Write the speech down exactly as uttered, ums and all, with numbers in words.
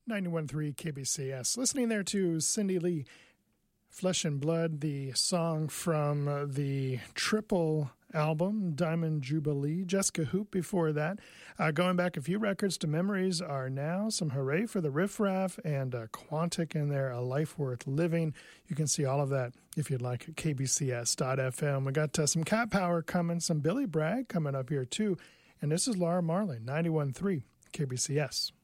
ninety-one point three K B C S. Listening there to Cindy Lee, Flesh and Blood, the song from the triple album, Diamond Jubilee. Jessica Hoop before that. Uh, going back a few records to Memories Are Now, some Hooray for the Riff Raff, and uh, Quantic in there, A Life Worth Living. You can see all of that if you'd like at k b c s dot f m. We got uh, some Cat Power coming, some Billy Bragg coming up here too. And this is Laura Marling, ninety-one point three K B C S.